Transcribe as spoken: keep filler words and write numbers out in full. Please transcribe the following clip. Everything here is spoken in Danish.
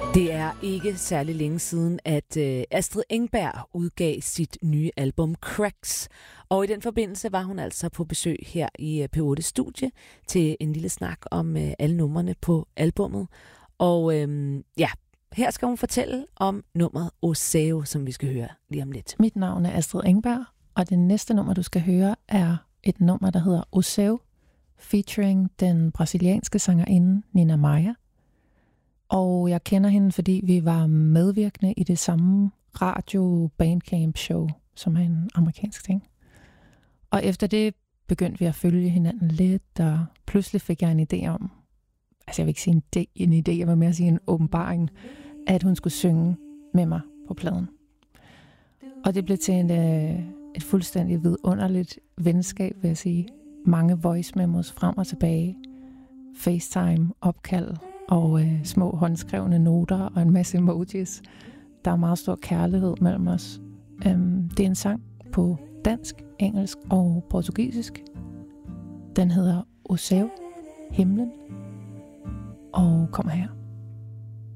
Det er ikke særlig længe siden, at Astrid Engberg udgav sit nye album Cracks. Og i den forbindelse var hun altså på besøg her i P otte Studie til en lille snak om alle numrene på albummet. Og øhm, ja, her skal hun fortælle om nummeret Oseo, som vi skal høre lige om lidt. Mit navn er Astrid Engberg, og det næste nummer, du skal høre, er et nummer, der hedder Oseo, featuring den brasilianske sangerinde Nina Maia. Og jeg kender hende, fordi vi var medvirkende i det samme radio bandcamp show, som er en amerikansk ting. Og efter det begyndte vi at følge hinanden lidt, og pludselig fik jeg en idé om, altså jeg vil ikke sige en idé, en idé, jeg vil mere sige en åbenbaring, at hun skulle synge med mig på pladen. Og det blev til en, et fuldstændig vidunderligt venskab, vil jeg sige. Mange voice memos frem og tilbage, FaceTime, opkald, og øh, små håndskrevne noter og en masse emojis. Der er meget stor kærlighed mellem os. Øhm, det er en sang på dansk, engelsk og portugisisk. Den hedder Oseo, himlen, og kommer her.